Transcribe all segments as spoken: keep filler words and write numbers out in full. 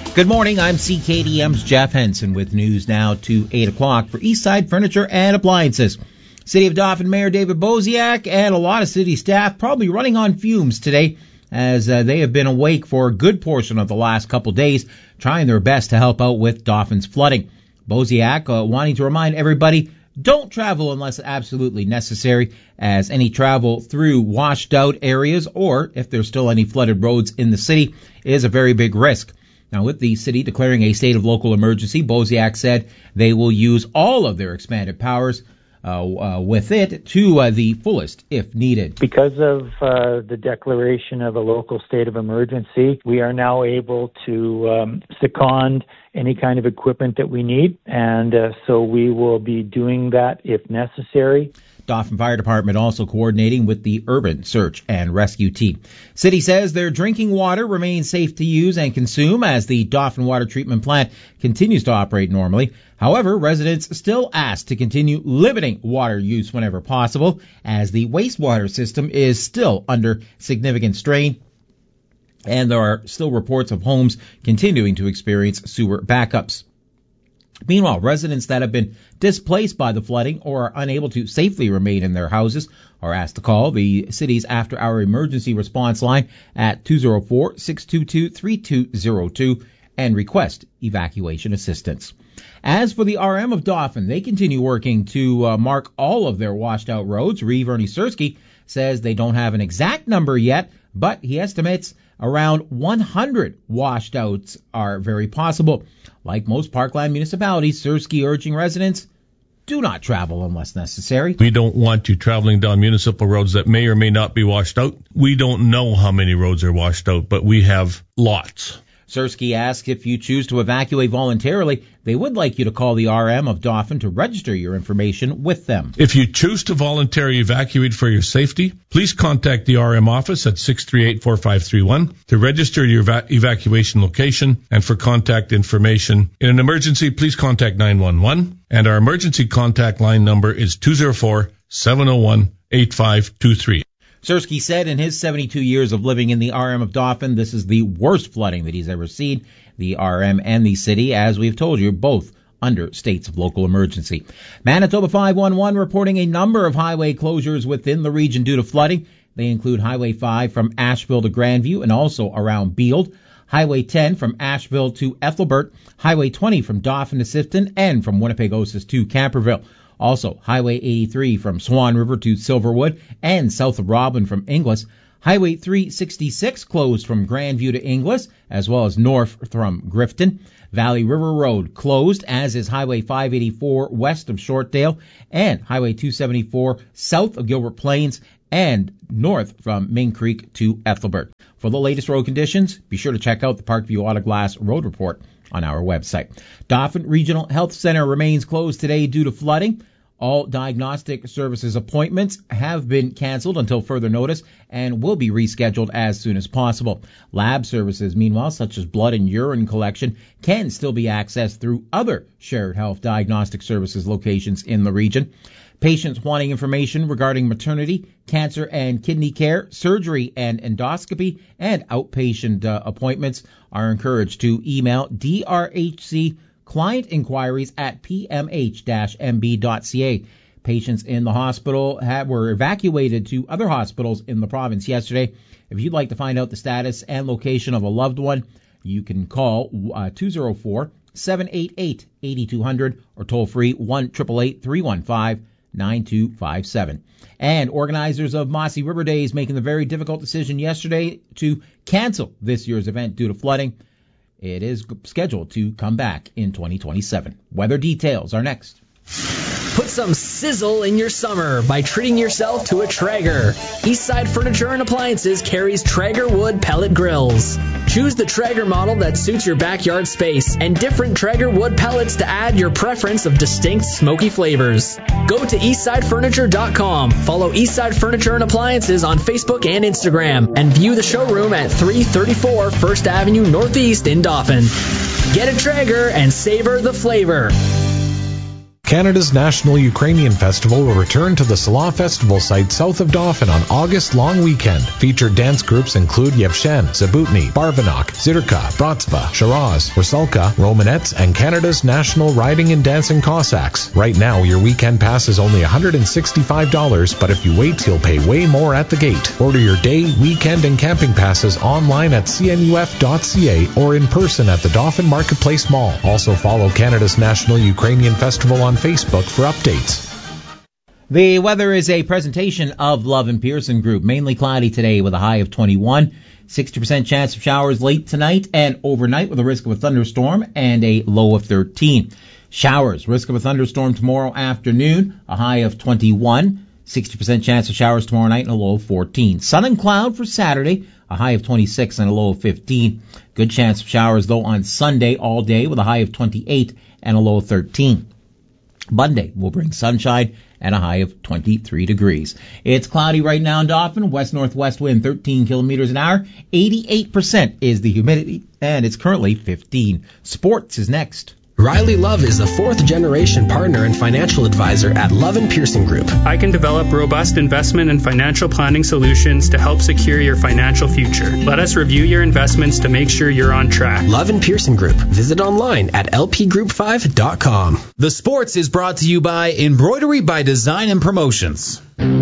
Good morning, I'm C K D M's Jeff Henson with news now to eight o'clock for Eastside Furniture and Appliances. City of Dauphin Mayor David Boziak and a lot of city staff probably running on fumes today as uh, they have been awake for a good portion of the last couple days, trying their best to help out with Daufin's flooding. Boziak uh, wanting to remind everybody, don't travel unless absolutely necessary, as any travel through washed out areas or if there's still any flooded roads in the city is a very big risk. Now, with the city declaring a state of local emergency, Boziak said they will use all of their expanded powers uh, uh, with it to uh, the fullest if needed. Because of uh, the declaration of a local state of emergency, we are now able to um, second any kind of equipment that we need, and uh, so we will be doing that if necessary. Dauphin Fire Department also coordinating with the Urban Search and Rescue Team. City says their drinking water remains safe to use and consume as the Dauphin Water Treatment Plant continues to operate normally. However, residents still asked to continue limiting water use whenever possible as the wastewater system is still under significant strain. And there are still reports of homes continuing to experience sewer backups. Meanwhile, residents that have been displaced by the flooding or are unable to safely remain in their houses are asked to call the city's after-hour emergency response line at two oh four, six two two, three two oh two and request evacuation assistance. As for the R M of Dauphin, they continue working to uh, mark all of their washed-out roads. Reeve Ernie Sersky says they don't have an exact number yet, but he estimates around one hundred washed outs are very possible. Like most Parkland municipalities, Sersky urging residents, do not travel unless necessary. We don't want you traveling down municipal roads that may or may not be washed out. We don't know how many roads are washed out, but we have lots. Sersky asks if you choose to evacuate voluntarily, they would like you to call the R M of Dauphin to register your information with them. If you choose to voluntarily evacuate for your safety, please contact the R M office at six three eight, four five three one to register your eva- evacuation location and for contact information. In an emergency, please contact nine one one, and our emergency contact line number is two oh four, seven oh one, eight five two three. Sersky said in his seventy-two years of living in the R M of Dauphin, this is the worst flooding that he's ever seen. The R M and the city, as we've told you, both under states of local emergency. Manitoba five one one reporting a number of highway closures within the region due to flooding. They include Highway five from Asheville to Grandview and also around Beald, Highway ten from Asheville to Ethelbert, Highway twenty from Dauphin to Sifton, and from Winnipegosis to Camperville. Also, Highway eighty-three from Swan River to Silverwood and south of Robin from Inglis. Highway three sixty-six closed from Grandview to Inglis, as well as north from Grifton. Valley River Road closed, as is Highway five eighty-four west of Shortdale and Highway two seventy-four south of Gilbert Plains and north from Main Creek to Ethelbert. For the latest road conditions, be sure to check out the Parkview Autoglass Road Report on our website. Dauphin Regional Health Center remains closed today due to flooding. All diagnostic services appointments have been canceled until further notice and will be rescheduled as soon as possible. Lab services, meanwhile, such as blood and urine collection, can still be accessed through other shared health diagnostic services locations in the region. Patients wanting information regarding maternity, cancer and kidney care, surgery and endoscopy, and outpatient uh, appointments are encouraged to email D R H C client inquiries at p m h dash m b dot c a. Patients in the hospital have, were evacuated to other hospitals in the province yesterday. If you'd like to find out the status and location of a loved one, you can call uh, two oh four, seven eight eight, eight two hundred or toll free one eight eight eight, three one five, nine two five seven. And organizers of Mossy River Days making the very difficult decision yesterday to cancel this year's event due to flooding. It is scheduled to come back in twenty twenty-seven. Weather details are next. Put some sizzle in your summer by treating yourself to a Traeger. Eastside Furniture and Appliances carries Traeger wood pellet grills. Choose the Traeger model that suits your backyard space and different Traeger wood pellets to add your preference of distinct smoky flavors. Go to eastside furniture dot com, follow Eastside Furniture and Appliances on Facebook and Instagram, and view the showroom at three thirty-four First Avenue Northeast in Dauphin. Get a Traeger and savor the flavor. Canada's National Ukrainian Festival will return to the Salah Festival site south of Dauphin on August long weekend. Featured dance groups include Yevshen, Zabutny, Barvanok, Zirka, Bratstva, Shiraz, Rusalka, Romanettes, and Canada's National Riding and Dancing Cossacks. Right now, your weekend pass is only one hundred sixty-five dollars, but if you wait, you'll pay way more at the gate. Order your day, weekend, and camping passes online at c n u f dot c a or in person at the Dauphin Marketplace Mall. Also follow Canada's National Ukrainian Festival on Facebook for updates. The weather is a presentation of Love and Pearson Group. Mainly cloudy today with a high of twenty-one. sixty percent chance of showers late tonight and overnight with a risk of a thunderstorm and a low of thirteen. Showers, risk of a thunderstorm tomorrow afternoon, a high of twenty-one. sixty percent chance of showers tomorrow night and a low of fourteen. Sun and cloud for Saturday, a high of twenty-six and a low of fifteen. Good chance of showers though on Sunday all day with a high of twenty-eight and a low of thirteen. Monday will bring sunshine and a high of twenty-three degrees. It's cloudy right now in Dauphin, west-northwest wind thirteen kilometers an hour, eighty-eight percent is the humidity, and it's currently fifteen. Sports is next. Riley Love is a fourth-generation partner and financial advisor at Love and Pearson Group. I can develop robust investment and financial planning solutions to help secure your financial future. Let us review your investments to make sure you're on track. Love and Pearson Group. Visit online at l p group five dot com. The Sports is brought to you by Embroidery by Design and Promotions.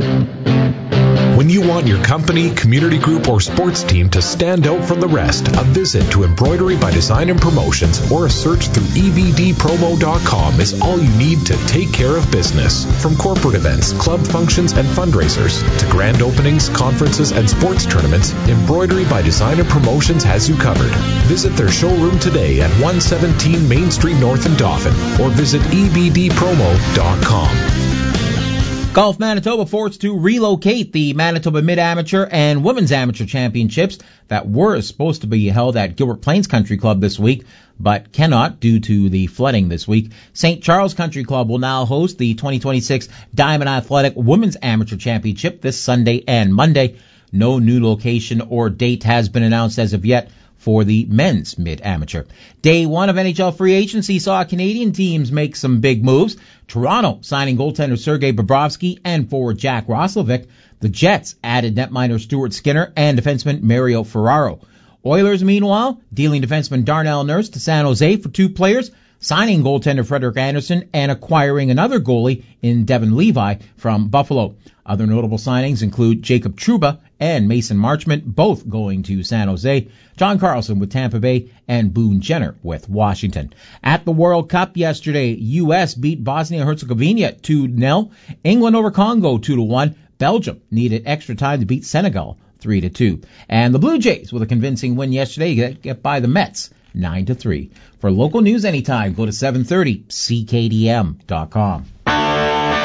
When you want your company, community group, or sports team to stand out from the rest, a visit to Embroidery by Design and Promotions or a search through e b d promo dot com is all you need to take care of business. From corporate events, club functions, and fundraisers to grand openings, conferences, and sports tournaments, Embroidery by Design and Promotions has you covered. Visit their showroom today at one seventeen Main Street North in Dauphin or visit e b d promo dot com. Golf Manitoba forced to relocate the Manitoba Mid-Amateur and Women's Amateur Championships that were supposed to be held at Gilbert Plains Country Club this week, but cannot due to the flooding this week. Saint Charles Country Club will now host the twenty twenty-six Diamond Athletic Women's Amateur Championship this Sunday and Monday. No new location or date has been announced as of yet for the men's mid-amateur. Day one of N H L free agency saw Canadian teams make some big moves. Toronto signing goaltender Sergei Bobrovsky and forward Jack Roslovic. The Jets added netminder Stuart Skinner and defenseman Mario Ferraro. Oilers, meanwhile, dealing defenseman Darnell Nurse to San Jose for two players, signing goaltender Frederik Andersen and acquiring another goalie in Devin Levi from Buffalo. Other notable signings include Jacob Trouba and Mason Marchment, both going to San Jose, John Carlson with Tampa Bay, and Boone Jenner with Washington. At the World Cup yesterday, U S beat Bosnia-Herzegovina two nil, England over Congo two to one, Belgium needed extra time to beat Senegal three to two, and the Blue Jays with a convincing win yesterday get, get by the Mets nine to three. For local news anytime, go to seven thirty c k d m dot com.